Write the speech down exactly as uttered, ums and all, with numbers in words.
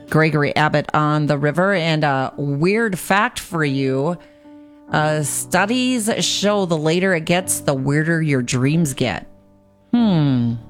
Gregory Abbott on the river. And a weird fact for you. Uh, studies show the later it gets, the weirder your dreams get. Hmm.